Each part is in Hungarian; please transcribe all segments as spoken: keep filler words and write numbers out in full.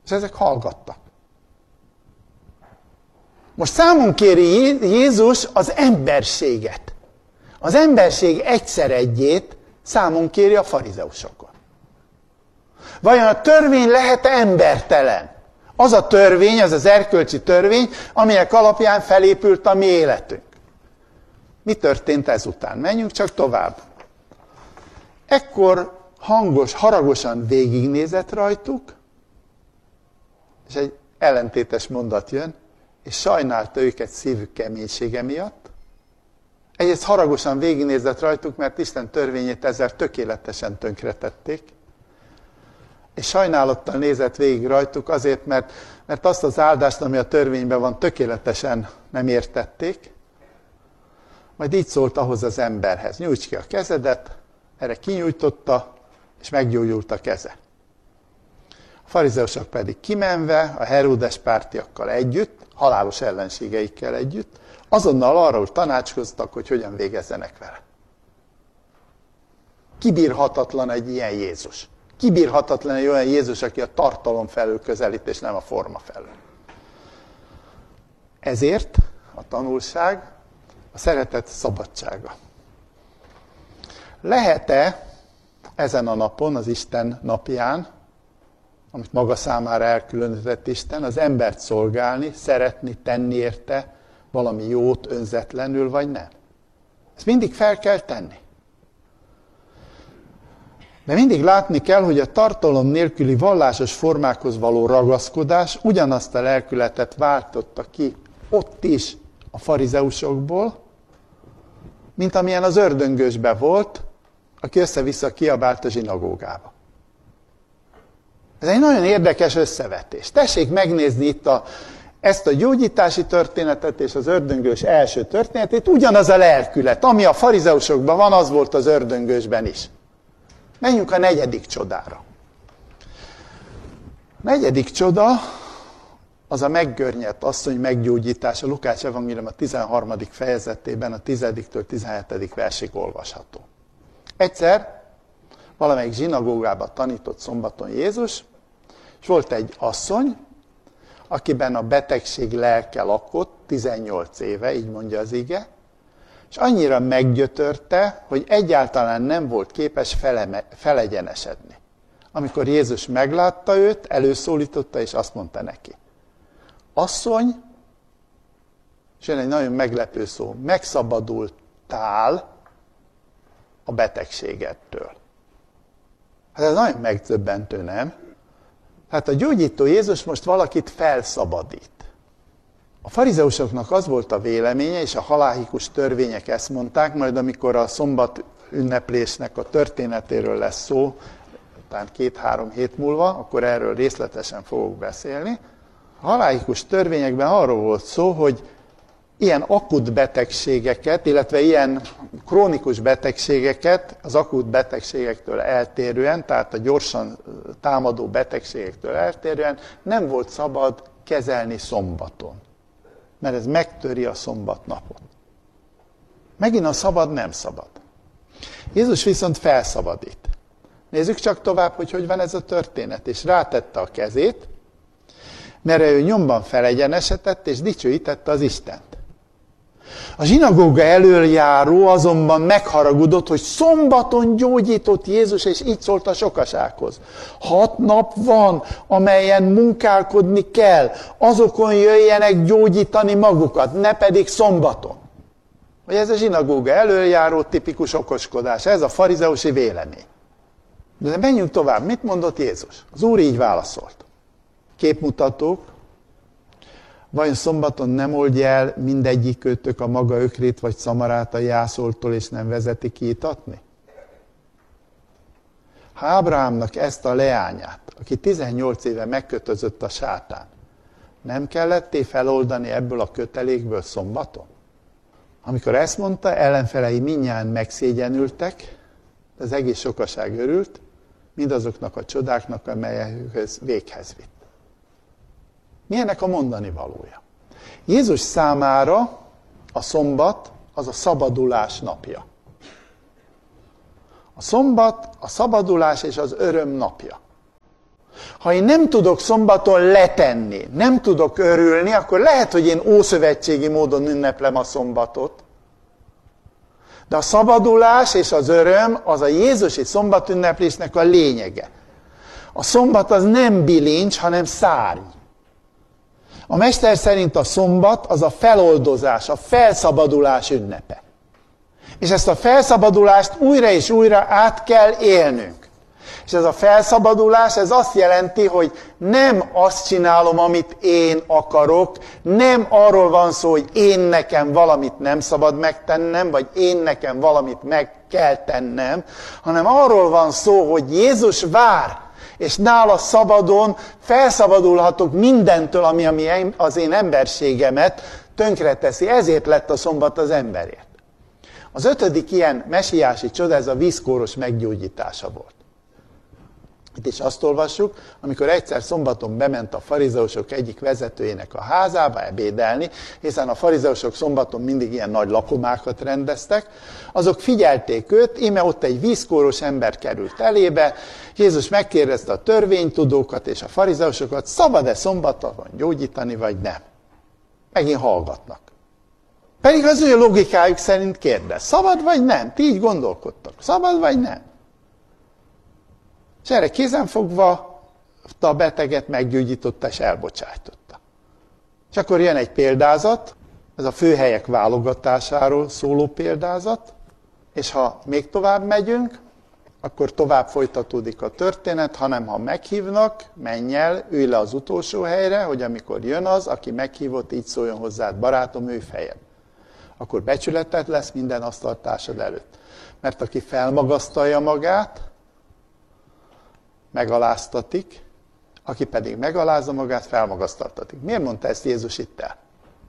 És ezek hallgattak. Most számon kéri Jézus az emberséget. Az emberség egyszer egyét számon kéri a farizeusokon. Vajon a törvény lehet-e embertelen? Az a törvény, az az erkölcsi törvény, amelyek alapján felépült a mi életünk. Mi történt ezután? Menjünk csak tovább. Ekkor hangos, haragosan végignézett rajtuk, és egy ellentétes mondat jön, és sajnálta őket szívük keménysége miatt. Egyrészt haragosan végignézett rajtuk, mert Isten törvényét ezzel tökéletesen tönkretették, és sajnálattal nézett végig rajtuk azért, mert, mert azt az áldást, ami a törvényben van, tökéletesen nem értették. Majd így szólt ahhoz az emberhez: nyújts ki a kezedet, erre kinyújtotta, és meggyógyult a keze. A farizeusok pedig kimenve, a Heródes pártiakkal együtt, halálos ellenségeikkel együtt, azonnal arról tanácskoztak, hogy hogyan végezzenek vele. Kibírhatatlan egy ilyen Jézus. Kibírhatatlan egy olyan Jézus, aki a tartalom felől közelít, és nem a forma felől. Ezért a tanulság a szeretet szabadsága. Lehet-e ezen a napon, az Isten napján, amit maga számára elkülönített Isten, az embert szolgálni, szeretni, tenni érte valami jót önzetlenül, vagy nem? Ezt mindig fel kell tenni. De mindig látni kell, hogy a tartalom nélküli vallásos formákhoz való ragaszkodás ugyanazt a lelkületet váltotta ki ott is a farizeusokból, mint amilyen az ördöngősben volt, aki össze-vissza kiabált a zsinagógába. Ez egy nagyon érdekes összevetés. Tessék megnézni itt a, ezt a gyógyítási történetet és az ördöngős első történetét. Ugyanaz a lelkület, ami a farizeusokban van, az volt az ördöngősben is. Menjünk a negyedik csodára. A negyedik csoda az a meggörnyedt asszony meggyógyítása. Lukács evangélium a tizenharmadik fejezetében a tizediktől tizenhetedik versig olvasható. Egyszer valamelyik zsinagógában tanított szombaton Jézus, és volt egy asszony, akiben a betegség lelke lakott tizennyolc éve, így mondja az ige, és annyira meggyötörte, hogy egyáltalán nem volt képes fele, felegyenesedni. Amikor Jézus meglátta őt, előszólította, és azt mondta neki: asszony, és jön egy nagyon meglepő szó, megszabadultál a betegségedtől. Hát ez nagyon megdöbbentő, nem? Hát a gyógyító Jézus most valakit felszabadít. A farizeusoknak az volt a véleménye, és a haláhikus törvények ezt mondták, majd amikor a szombat ünneplésnek a történetéről lesz szó, talán két-három hét múlva, akkor erről részletesen fogok beszélni. A haláhikus törvényekben arról volt szó, hogy ilyen akut betegségeket, illetve ilyen krónikus betegségeket az akut betegségektől eltérően, tehát a gyorsan támadó betegségektől eltérően nem volt szabad kezelni szombaton. Mert ez megtöri a szombatnapot. Megint a szabad nem szabad. Jézus viszont felszabadít. Nézzük csak tovább, hogy hogy van ez a történet. És rátette a kezét, mert ő nyomban felegyenesedett, és dicsőítette az Istent. A zsinagóga elöljáró azonban megharagudott, hogy szombaton gyógyított Jézus, és így szólt a sokasághoz: hat nap van, amelyen munkálkodni kell, azokon jöjjenek gyógyítani magukat, ne pedig szombaton. Vagy ez a zsinagóga elöljáró tipikus okoskodás, ez a farizeusi vélemény. De menjünk tovább, mit mondott Jézus? Az Úr így válaszolt: képmutatók, vajon szombaton nem oldja el mindegyikőtök a maga ökrét vagy szamarát a jászoltól, és nem vezeti ki itatni? Ha Ábrahámnak ezt a leányát, aki tizennyolc éve megkötözött a sátán, nem kelletté feloldani ebből a kötelékből szombaton? Amikor ezt mondta, ellenfelei mindnyájan megszégyenültek, az egész sokaság örült, mindazoknak a csodáknak, amelyekhez véghez vitt. Mi ennek a mondani valója? Jézus számára a szombat az a szabadulás napja. A szombat a szabadulás és az öröm napja. Ha én nem tudok szombaton letenni, nem tudok örülni, akkor lehet, hogy én ószövetségi módon ünneplem a szombatot. De a szabadulás és az öröm az a jézusi szombatünneplésnek a lényege. A szombat az nem bilincs, hanem szárny. A mester szerint a szombat az a feloldozás, a felszabadulás ünnepe. És ezt a felszabadulást újra és újra át kell élnünk. És ez a felszabadulás, ez azt jelenti, hogy nem azt csinálom, amit én akarok, nem arról van szó, hogy én nekem valamit nem szabad megtennem, vagy én nekem valamit meg kell tennem, hanem arról van szó, hogy Jézus vár, és nála szabadon felszabadulhatok mindentől, ami, ami az én emberségemet tönkreteszi. Ezért lett a szombat az emberért. Az ötödik ilyen mesiási csoda, ez a vízkóros meggyógyítása volt. Itt is azt olvassuk, amikor egyszer szombaton bement a farizeusok egyik vezetőjének a házába ebédelni, hiszen a farizeusok szombaton mindig ilyen nagy lakomákat rendeztek, azok figyelték őt, íme ott egy vízkóros ember került elébe, Jézus megkérdezte a törvénytudókat és a farizeusokat, szabad-e szombaton gyógyítani, vagy nem? Megint hallgatnak. Pedig az ő logikájuk szerint kérdez, szabad vagy nem? Ti így gondolkodtak, szabad vagy nem? És erre kézenfogva a beteget meggyógyította és elbocsájtotta. És akkor jön egy példázat, ez a főhelyek válogatásáról szóló példázat, és ha még tovább megyünk, akkor tovább folytatódik a történet, hanem ha meghívnak, menj el, ülj le az utolsó helyre, hogy amikor jön az, aki meghívott, így szóljon hozzád, barátom, ülj fejed. Akkor becsületed lesz minden asztaltársad előtt. Mert aki felmagasztalja magát, megaláztatik, aki pedig megalázza magát, felmagasztaltatik. Miért mondta ezt Jézus itt el?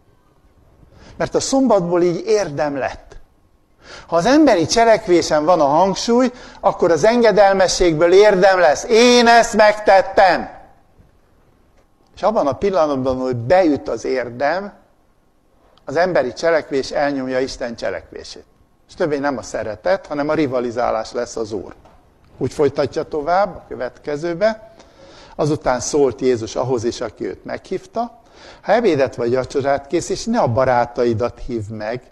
Mert a szombatból így érdem lett. Ha az emberi cselekvésen van a hangsúly, akkor az engedelmességből érdem lesz. Én ezt megtettem. És abban a pillanatban, hogy beüt az érdem, az emberi cselekvés elnyomja Isten cselekvését. És többé nem a szeretet, hanem a rivalizálás lesz az Úr. Úgy folytatja tovább a következőbe. Azután szólt Jézus ahhoz is, aki őt meghívta. Ha ebédet vagy vacsorát készíts, ne a barátaidat hívd meg,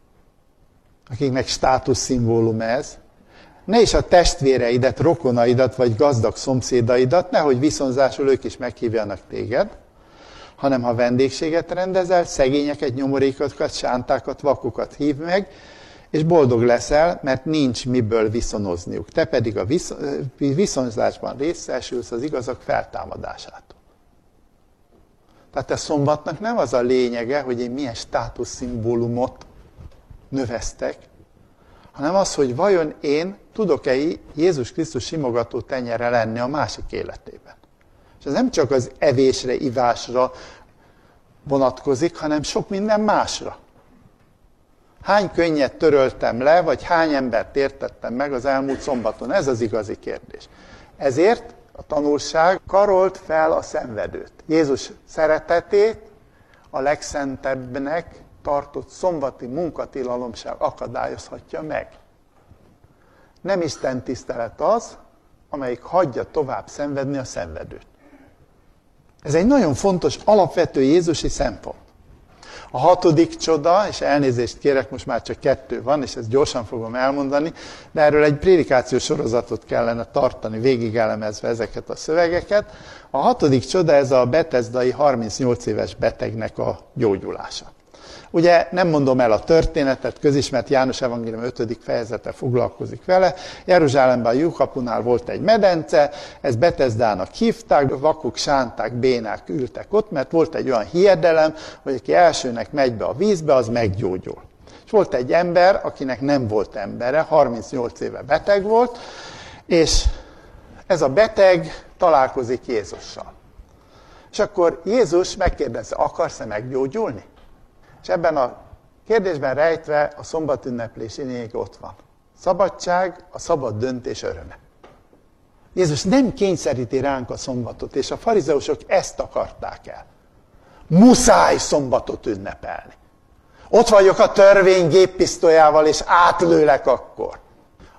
akiknek státuszszimbólum ez. Ne is a testvéreidet, rokonaidat vagy gazdag szomszédaidat, nehogy viszonzásul ők is meghívjanak téged, hanem ha vendégséget rendezel, szegényeket, nyomorékokat, sántákat, vakokat hívd meg, és boldog leszel, mert nincs miből viszonozniuk. Te pedig a visz, viszonzásban részesülsz az igazak feltámadásától. Tehát a szombatnak nem az a lényege, hogy én milyen státuszszimbólumot növesztek, hanem az, hogy vajon én tudok-e Jézus Krisztus simogató tenyere lenni a másik életében. És ez nem csak az evésre, ivásra vonatkozik, hanem sok minden másra. Hány könnyet töröltem le, vagy hány embert értettem meg az elmúlt szombaton? Ez az igazi kérdés. Ezért a tanulság karolt fel a szenvedőt. Jézus szeretetét a legszentebbnek tartott szombati munkatilalom sem akadályozhatja meg. Nem Isten tisztelet az, amelyik hagyja tovább szenvedni a szenvedőt. Ez egy nagyon fontos, alapvető jézusi szempont. A hatodik csoda, és elnézést kérek, most már csak kettő van, és ezt gyorsan fogom elmondani, de erről egy prédikációs sorozatot kellene tartani, végig elemezve ezeket a szövegeket. A hatodik csoda, ez a betesdai harmincnyolc éves betegnek a gyógyulása. Ugye nem mondom el a történetet, közismert János evangélium ötödik fejezete foglalkozik vele. Jeruzsálemben a Jukapunál volt egy medence, ezt Betesdának hívták, vakok, sánták, bénák ültek ott, mert volt egy olyan hiedelem, hogy aki elsőnek megy be a vízbe, az meggyógyul. És volt egy ember, akinek nem volt embere, harmincnyolc éve beteg volt, és ez a beteg találkozik Jézussal. És akkor Jézus megkérdezi, akarsz-e meggyógyulni? És ebben a kérdésben rejtve a szombatünneplés lényeg ott van. Szabadság, a szabad döntés öröme. Jézus nem kényszeríti ránk a szombatot, és a farizeusok ezt akarták el. Muszáj szombatot ünnepelni. Ott vagyok a törvény géppisztolyával, és átlőlek akkor. A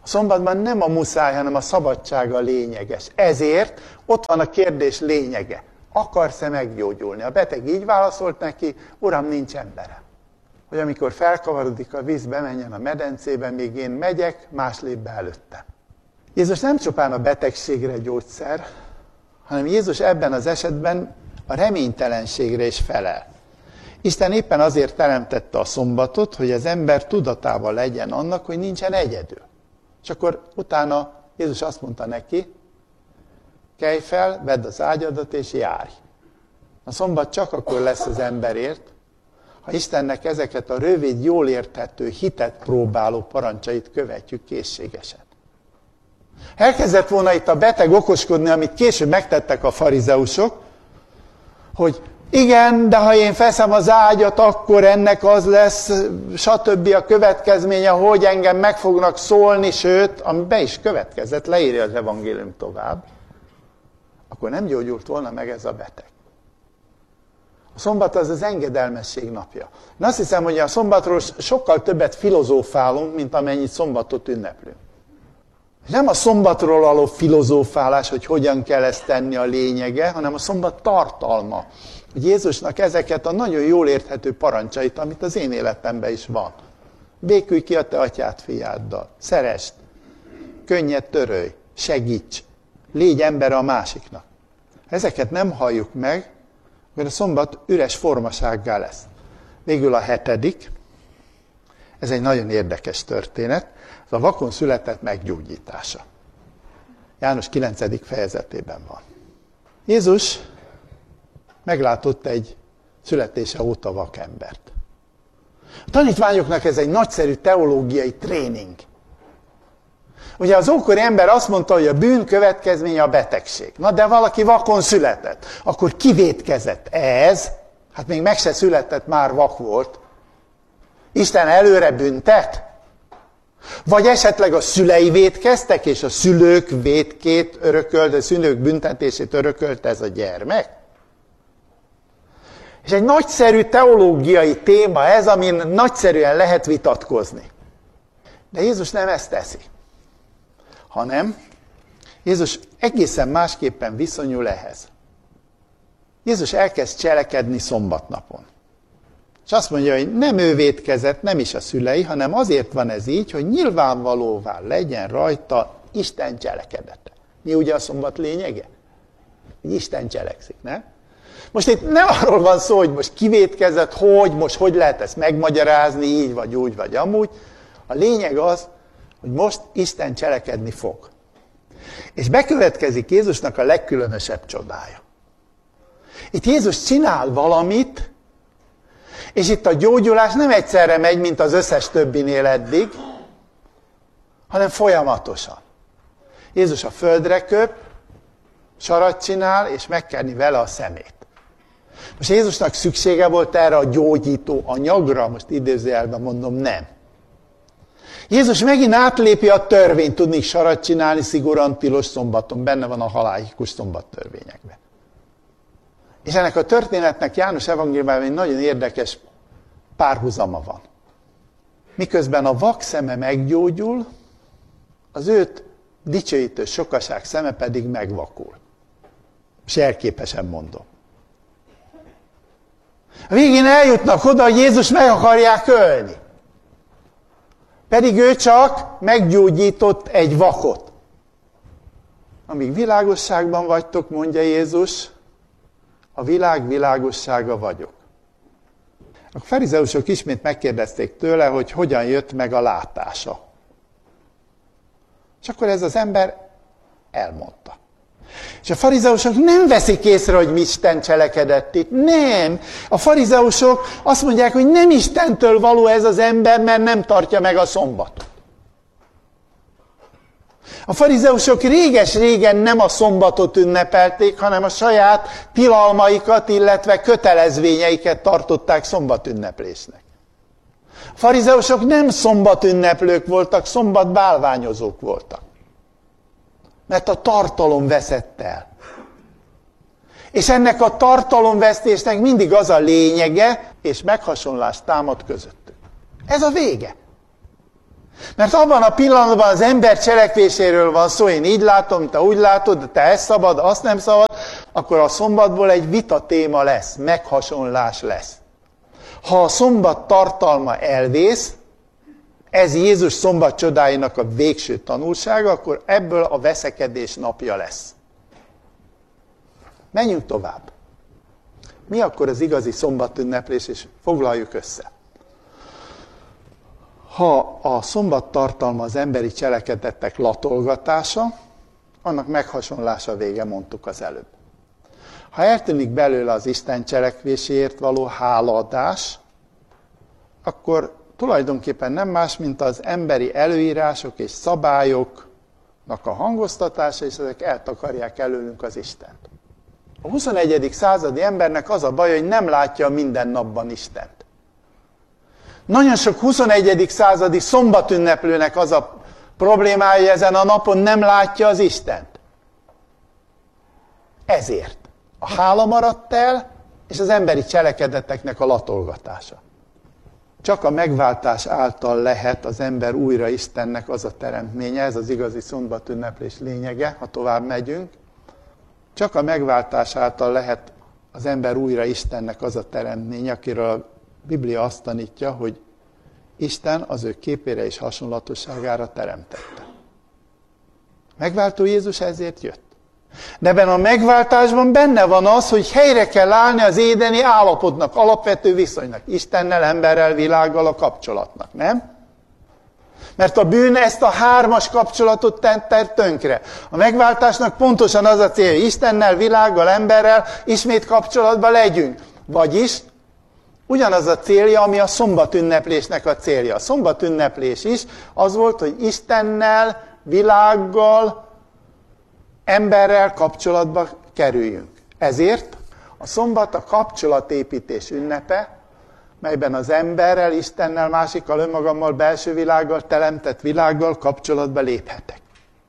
A szombatban nem a muszáj, hanem a szabadság a lényeges. Ezért ott van a kérdés lényege. Akarsz-e meggyógyulni? A beteg így válaszolt neki, uram, nincs emberem. Hogy amikor felkavarodik a víz, bemenjen a medencébe, még én megyek, más lép be előtte. Jézus nem csupán a betegségre gyógyszer, hanem Jézus ebben az esetben a reménytelenségre is felel. Isten éppen azért teremtette a szombatot, hogy az ember tudatában legyen annak, hogy nincsen egyedül. És akkor utána Jézus azt mondta neki, kelj fel, vedd az ágyadat és járj. A szombat csak akkor lesz az emberért, ha Istennek ezeket a rövid, jól érthető, hitet próbáló parancsait követjük készségesen. Elkezdett volna itt a beteg okoskodni, amit később megtettek a farizeusok, hogy igen, de ha én feszem az ágyat, akkor ennek az lesz, stb. A következménye, hogy engem meg fognak szólni, sőt, ami be is következett, leírja az evangélium tovább, akkor nem gyógyult volna meg ez a beteg. A szombat az az engedelmesség napja. Én azt hiszem, hogy a szombatról sokkal többet filozófálunk, mint amennyit szombatot ünneplünk. Nem a szombatról való filozófálás, hogy hogyan kell ezt tenni a lényege, hanem a szombat tartalma. Hogy Jézusnak ezeket a nagyon jól érthető parancsait, amit az én életemben is van. Békülj ki a te atyád fiáddal, szeresd, könnyed törölj, segíts, légy ember a másiknak. Ezeket nem halljuk meg, mert a szombat üres formasággá lesz. Végül a hetedik, ez egy nagyon érdekes történet, ez a vakon született meggyógyítása. János kilencedik fejezetében van. Jézus meglátott egy születése óta vakembert. A tanítványoknak ez egy nagyszerű teológiai tréning. Ugye az ókori ember azt mondta, hogy a bűn következménye a betegség. Na de valaki vakon született, akkor ki vétkezett? Ez, hát még meg se született, már vak volt. Isten előre büntet? Vagy esetleg a szülei vétkeztek, és a szülők vétkét örökölt, a szülők büntetését örökölt ez a gyermek? És egy nagyszerű teológiai téma ez, amin nagyszerűen lehet vitatkozni. De Jézus nem ezt teszi, hanem Jézus egészen másképpen viszonyul ehhez. Jézus elkezd cselekedni szombatnapon. És azt mondja, hogy nem ő vétkezett, nem is a szülei, hanem azért van ez így, hogy nyilvánvalóvá legyen rajta Isten cselekedete. Mi ugye a szombat lényege? Hogy Isten cselekszik, nem? Most itt nem arról van szó, hogy most kivétkezett, hogy, most hogy lehet ezt megmagyarázni, így vagy úgy vagy amúgy. A lényeg az, hogy most Isten cselekedni fog. És bekövetkezik Jézusnak a legkülönösebb csodája. Itt Jézus csinál valamit, és itt a gyógyulás nem egyszerre megy, mint az összes többinél eddig, hanem folyamatosan. Jézus a földre köp, sarat csinál, és megkenni vele a szemét. Most Jézusnak szüksége volt erre a gyógyító anyagra, most idézőjelben mondom, nem. Jézus megint átlépi a törvényt, tudni sarat csinálni szigorúan tilos szombaton, benne van a halálikus szombattörvényekben. És ennek a történetnek János evangéliumában egy nagyon érdekes párhuzama van. Miközben a vak szeme meggyógyul, az őt dicsőítő sokaság szeme pedig megvakul. És jelképesen mondom. A végén eljutnak oda, hogy Jézus meg akarják ölni. Pedig ő csak meggyógyított egy vakot. Amíg világosságban vagytok, mondja Jézus, a világ világossága vagyok. A farizeusok ismét megkérdezték tőle, hogy hogyan jött meg a látása. És akkor ez az ember elmondta. És a farizeusok nem veszik észre, hogy Isten cselekedett itt. Nem. A farizeusok azt mondják, hogy nem Istentől való ez az ember, mert nem tartja meg a szombatot. A farizeusok réges-régen nem a szombatot ünnepelték, hanem a saját tilalmaikat, illetve kötelezvényeiket tartották szombatünneplésnek. A farizeusok nem szombatünneplők voltak, szombatbálványozók voltak. Mert a tartalom veszett el. És ennek a tartalomvesztésnek mindig az a lényege, és meghasonlás támad közöttük. Ez a vége. Mert abban a pillanatban az ember cselekvéséről van szó, én így látom, te úgy látod, de te ezt szabad, azt nem szabad, akkor a szombatból egy vita téma lesz, meghasonlás lesz. Ha a szombat tartalma elvész, ez Jézus szombat csodáinak a végső tanulsága, akkor ebből a veszekedés napja lesz. Menjünk tovább. Mi akkor az igazi szombatünneplés, és foglaljuk össze. Ha a szombat tartalma az emberi cselekedetek latolgatása, annak meghasonlása vége, mondtuk az előbb. Ha eltűnik belőle az Isten cselekvéséért való hálaadás, akkor tulajdonképpen nem más, mint az emberi előírások és szabályoknak a hangoztatása, és ezek eltakarják előlünk az Istent. A huszonegyedik századi embernek az a baj, hogy nem látja minden napban Istent. Nagyon sok huszonegyedik századi szombatünneplőnek az a problémája, hogy ezen a napon nem látja az Istent. Ezért a hála maradt el, és az emberi cselekedeteknek a latolgatása. Csak a megváltás által lehet az ember újra Istennek az a teremtménye, ez az igazi szombatünneplés lényege, ha tovább megyünk. Csak a megváltás által lehet az ember újra Istennek az a teremtménye, akiről a Biblia azt tanítja, hogy Isten az ő képére és hasonlatosságára teremtette. Megváltó Jézus ezért jött. De ebben a megváltásban benne van az, hogy helyre kell állni az édeni állapotnak, alapvető viszonynak, Istennel, emberrel, világgal a kapcsolatnak, nem? Mert a bűn ezt a hármas kapcsolatot tette tönkre. A megváltásnak pontosan az a célja, hogy Istennel, világgal, emberrel ismét kapcsolatban legyünk. Vagyis ugyanaz a célja, ami a szombatünneplésnek a célja. A szombatünneplés is az volt, hogy Istennel, világgal, emberrel kapcsolatba kerüljünk. Ezért a szombat a kapcsolatépítés ünnepe, melyben az emberrel, Istennel, másikkal, önmagammal, belső világgal, teremtett világgal kapcsolatba léphetek.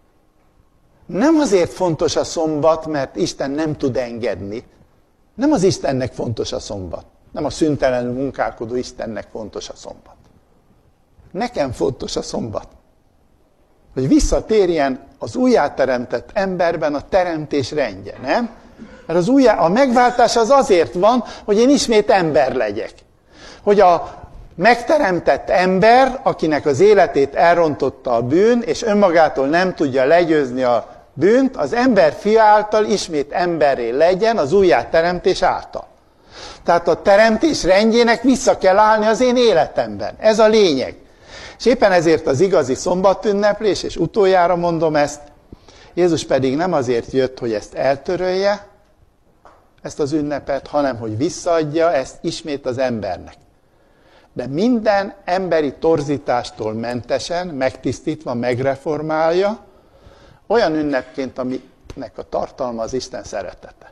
Nem azért fontos a szombat, mert Isten nem tud engedni. Nem az Istennek fontos a szombat. Nem a szüntelenül munkálkodó Istennek fontos a szombat. Nekem fontos a szombat. Hogy visszatérjen az újjáteremtett emberben a teremtés rendje, nem? Mert az újjá, a megváltás az azért van, hogy én ismét ember legyek. Hogy a megteremtett ember, akinek az életét elrontotta a bűn, és önmagától nem tudja legyőzni a bűnt, az ember fia által ismét emberré legyen az újjáteremtés által. Tehát a teremtés rendjének vissza kell állni az én életemben. Ez a lényeg. És éppen ezért az igazi szombatünneplés, és utoljára mondom ezt, Jézus pedig nem azért jött, hogy ezt eltörölje, ezt az ünnepet, hanem hogy visszaadja ezt ismét az embernek. De minden emberi torzítástól mentesen, megtisztítva, megreformálja, olyan ünnepként, aminek a tartalma az Isten szeretete.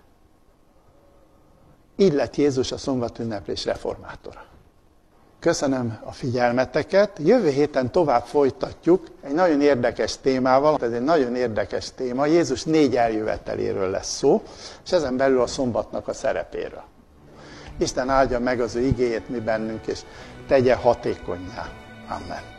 Így lett Jézus a szombatünneplés reformátora. Köszönöm a figyelmeteket. Jövő héten tovább folytatjuk egy nagyon érdekes témával. Ez egy nagyon érdekes téma. Jézus négy eljöveteléről lesz szó, és ezen belül a szombatnak a szerepéről. Isten áldja meg az ő igéjét mi bennünk, és tegye hatékonnyá. Amen.